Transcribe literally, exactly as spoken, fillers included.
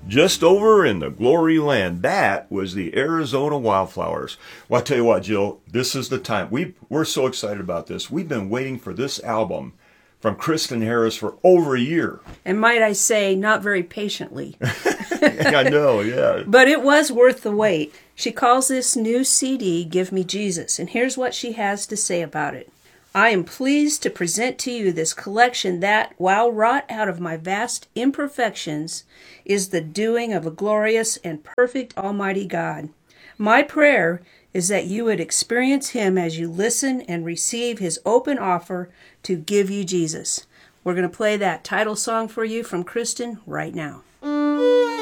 just over in the glory land. That was the Arizona Wildflowers. Well, I tell you what, Jill, this is the time. We, we're so excited about this. We've been waiting for this album from Kristen Harris for over a year. And might I say, not very patiently. I know, yeah. But it was worth the wait. She calls this new C D, Give Me Jesus, and here's what she has to say about it. I am pleased to present to you this collection that, while wrought out of my vast imperfections, is the doing of a glorious and perfect Almighty God. My prayer is that you would experience Him as you listen and receive His open offer to give you Jesus. We're going to play that title song for you from Kristen right now.